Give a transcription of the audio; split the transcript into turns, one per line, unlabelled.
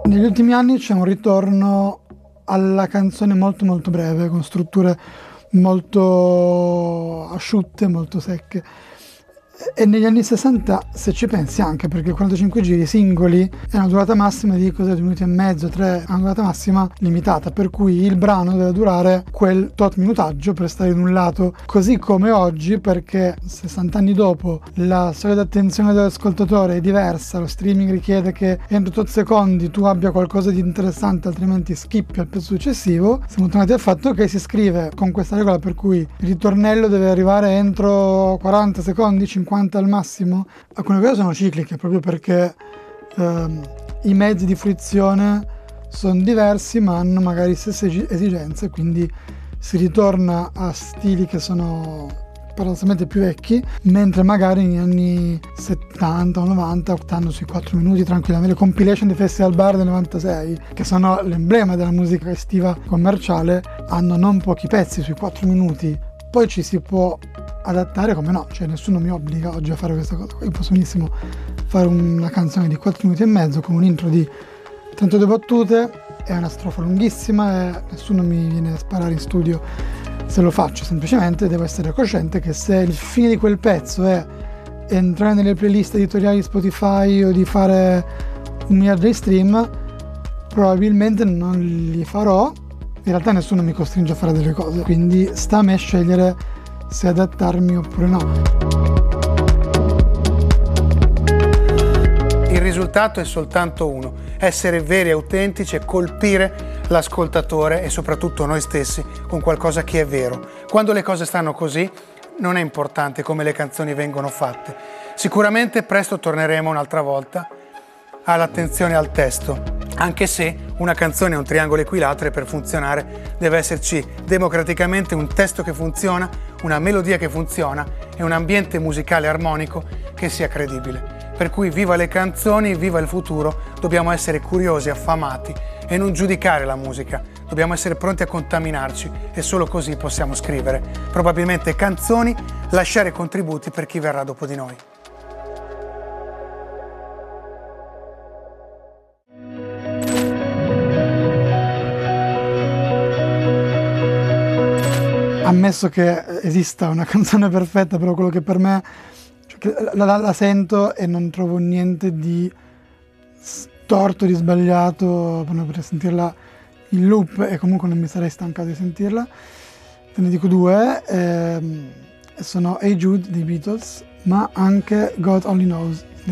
Negli ultimi anni c'è un ritorno alla canzone molto molto breve, con strutture molto asciutte, molto secche. E negli anni 60, se ci pensi anche, perché 45 giri singoli è una durata massima di 2 minuti e mezzo, 3, una durata massima limitata, per cui il brano deve durare quel tot minutaggio per stare in un lato, così come oggi, perché 60 anni dopo la soglia d'attenzione dell'ascoltatore è diversa, lo streaming richiede che entro tot secondi tu abbia qualcosa di interessante, altrimenti skippi al pezzo successivo. Siamo tornati al fatto che si scrive con questa regola per cui il ritornello deve arrivare entro 40 secondi, 50 al massimo. Alcune cose sono cicliche proprio perché i mezzi di fruizione sono diversi ma hanno magari stesse esigenze, quindi si ritorna a stili che sono paradossalmente più vecchi, mentre magari negli anni 70 o 90 optando sui 4 minuti tranquillamente. Le compilation dei festival bar del 96, che sono l'emblema della musica estiva commerciale, hanno non pochi pezzi sui 4 minuti. Poi ci si può adattare come no, cioè nessuno mi obbliga oggi a fare questa cosa. Io posso benissimo fare una canzone di 4 minuti e mezzo con un intro di 32 battute e una strofa lunghissima e nessuno mi viene a sparare in studio se lo faccio. Semplicemente devo essere cosciente che se il fine di quel pezzo è entrare nelle playlist editoriali di Spotify o di fare 1 miliardo di stream, probabilmente non li farò. In realtà nessuno mi costringe a fare delle cose, quindi sta a me scegliere se adattarmi oppure no.
Il risultato è soltanto uno: essere veri e autentici e colpire l'ascoltatore e soprattutto noi stessi con qualcosa che è vero. Quando le cose stanno così non è importante come le canzoni vengono fatte. Sicuramente presto torneremo un'altra volta all'attenzione al testo, anche se una canzone è un triangolo equilatero e per funzionare deve esserci democraticamente un testo che funziona, una melodia che funziona e un ambiente musicale armonico che sia credibile. Per cui viva le canzoni, viva il futuro, dobbiamo essere curiosi, affamati e non giudicare la musica, dobbiamo essere pronti a contaminarci e solo così possiamo scrivere probabilmente canzoni, lasciare contributi per chi verrà dopo di noi.
Ammesso che esista una canzone perfetta, però quello che per me, cioè, la sento e non trovo niente di storto, di sbagliato, per sentirla in loop, e comunque non mi sarei stancato di sentirla. Te ne dico due, sono Hey Jude dei Beatles, ma anche God Only Knows